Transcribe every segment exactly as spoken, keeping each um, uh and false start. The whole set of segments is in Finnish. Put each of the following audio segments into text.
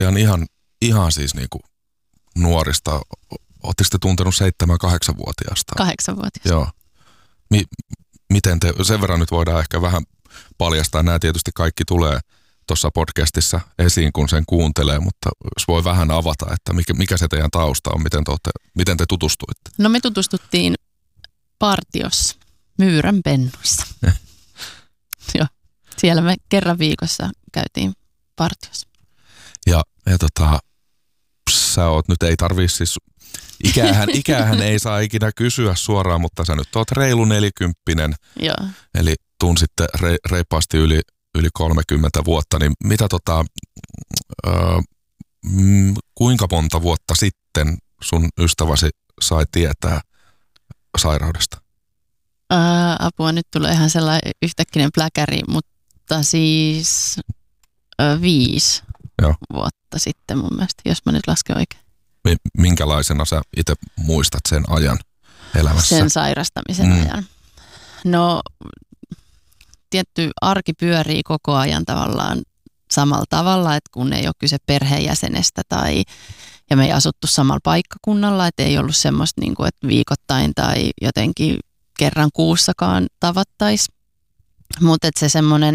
ihan, ihan, ihan siis niinku nuorista. Oletteko te tuntenut seitsemän, kahdeksanvuotiaasta? Kahdeksanvuotiaasta. Joo. Mi- miten te, sen verran nyt voidaan ehkä vähän paljastaa, nämä tietysti kaikki tulee tuossa podcastissa esiin, kun sen kuuntelee, mutta jos voi vähän avata, että mikä, mikä se teidän tausta on, miten te, olette, miten te tutustuitte? No me tutustuttiin partiossa, Myyrän pennuissa. Joo, siellä me kerran viikossa käytiin partiossa. Ja, ja tota, sä oot nyt, ei tarvii siis, ikähän, ikähän ei saa ikinä kysyä suoraan, mutta sä nyt oot reilu nelikymppinen. Joo. Eli tunsitte re, reippaasti yli, yli kolmekymmentä vuotta, niin mitä tota, ö, m, kuinka monta vuotta sitten sun ystäväsi sai tietää sairaudesta? Ää, apua, nyt tulee ihan sellainen yhtäkkinen pläkäri, mutta siis ä, viisi Joo. vuotta sitten mun mielestä, jos mä nyt lasken oikein. Minkälaisena sä itse muistat sen ajan elämässä? Sen sairastamisen mm. ajan. No, tietty arki pyörii koko ajan tavallaan samalla tavalla, että kun ei ole kyse perheenjäsenestä tai, ja me ei asuttu samalla paikkakunnalla, että ei ollut semmoista, niin kuin, että viikoittain tai jotenkin kerran kuussakaan tavattaisi. Mutta se semmoinen,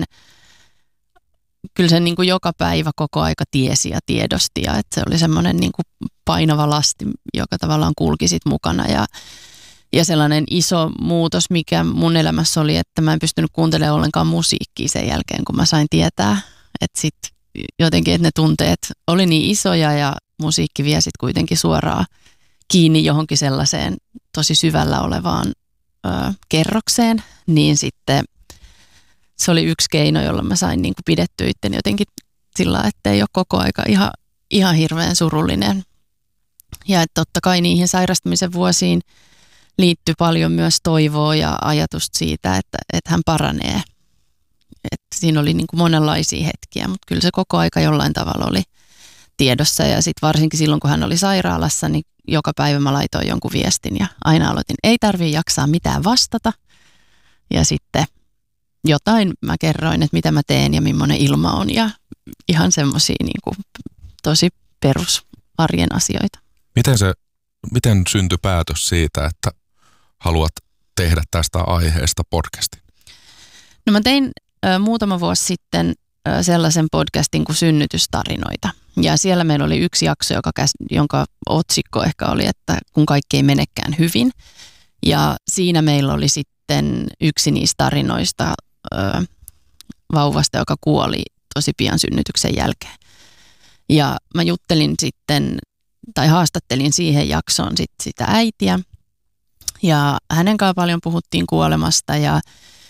kyllä se niin kuin joka päivä koko aika tiesi ja tiedosti ja että se oli semmoinen niin kuin painava lasti, joka tavallaan kulki sit mukana ja Ja sellainen iso muutos, mikä mun elämässä oli, että mä en pystynyt kuuntelemaan ollenkaan musiikkia sen jälkeen, kun mä sain tietää. Että sitten jotenkin, että ne tunteet oli niin isoja ja musiikki vie sitten kuitenkin suoraan kiinni johonkin sellaiseen tosi syvällä olevaan ö, kerrokseen. Niin sitten se oli yksi keino, jolla mä sain niin kuin pidettyä itteni jotenkin sillä, että ei ole koko aika ihan, ihan hirveän surullinen. Ja että totta kai niihin sairastumisen vuosiin liittyy paljon myös toivoa ja ajatusta siitä, että, että hän paranee. Että siinä oli niin kuin monenlaisia hetkiä, mutta kyllä se koko aika jollain tavalla oli tiedossa. Ja sitten varsinkin silloin, kun hän oli sairaalassa, niin joka päivä mä laitoin jonkun viestin ja aina aloitin, ei tarvitse jaksaa mitään vastata. Ja sitten jotain mä kerroin, että mitä mä teen ja millainen ilma on ja ihan semmoisia niin kuin tosi perusarjen asioita. Miten se, miten syntyi päätös siitä, että haluat tehdä tästä aiheesta podcastin? No mä tein ö, muutama vuosi sitten ö, sellaisen podcastin kuin Synnytystarinoita. Ja siellä meillä oli yksi jakso, joka käs, jonka otsikko ehkä oli, että kun kaikki ei menekään hyvin. Ja siinä meillä oli sitten yksi niistä tarinoista ö, vauvasta, joka kuoli tosi pian synnytyksen jälkeen. Ja mä juttelin sitten, tai haastattelin siihen jaksoon sit sitä äitiä. Ja hänen kanssaan paljon puhuttiin kuolemasta ja,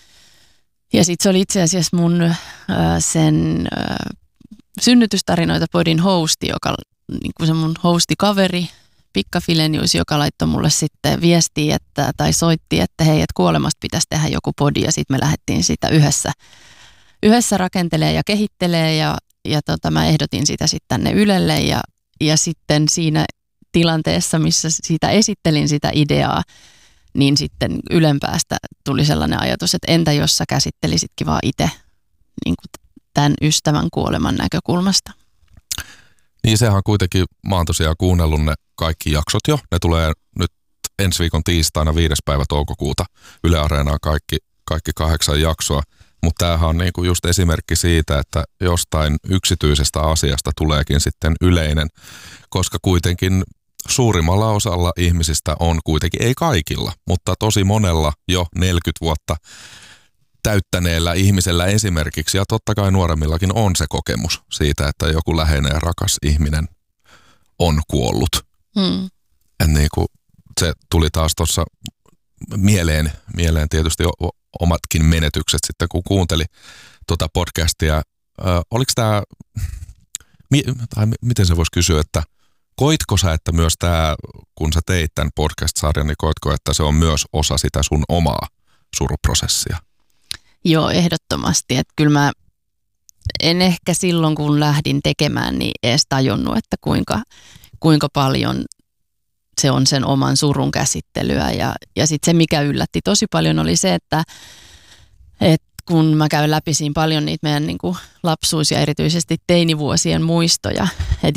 ja sitten se oli itse asiassa mun äh, sen äh, synnytystarinoita podin hosti, joka niin kuin se mun hostikaveri Pikka Filenius, joka laittoi mulle sitten viestiä että, tai soitti, että hei, että kuolemasta pitäisi tehdä joku podi ja sitten me lähdettiin sitä yhdessä, yhdessä rakentelee ja kehittelee ja, ja tota, mä ehdotin sitä sitten tänne Ylelle ja, ja sitten siinä tilanteessa, missä siitä esittelin sitä ideaa, niin sitten Ylenpäästä tuli sellainen ajatus, että entä jos sä käsittelisitkin vaan itse niin kuin tämän ystävän kuoleman näkökulmasta. Niin sehän kuitenkin, mä oon tosiaan kuunnellut ne kaikki jaksot jo. Ne tulee nyt ensi viikon tiistaina viides päivä toukokuuta Yle Areenaan kaikki, kaikki kahdeksan jaksoa. Mutta tämähän on niinku just esimerkki siitä, että jostain yksityisestä asiasta tuleekin sitten yleinen, koska kuitenkin suurimmalla osalla ihmisistä on kuitenkin, ei kaikilla, mutta tosi monella jo neljäkymmentä vuotta täyttäneellä ihmisellä esimerkiksi, ja totta kai nuoremmillakin on se kokemus siitä, että joku läheinen ja rakas ihminen on kuollut. Hmm. Et niin kuin se tuli taas tuossa mieleen, mieleen tietysti omatkin menetykset sitten, kun kuunteli tuota podcastia. Ö, oliko tämä, tai miten se voisi kysyä, että koitko sä, että myös tämä, kun sä teit tämän podcast-sarjan, niin koitko, että se on myös osa sitä sun omaa suruprosessia? Joo, ehdottomasti. Että kyllä mä en ehkä silloin, kun lähdin tekemään, niin edes tajunnut, että kuinka, kuinka paljon se on sen oman surun käsittelyä. Ja, ja sitten se, mikä yllätti tosi paljon, oli se, että, että kun mä käyn läpi siinä paljon niitä meidän niin kuin lapsuus- ja erityisesti teinivuosien muistoja. Et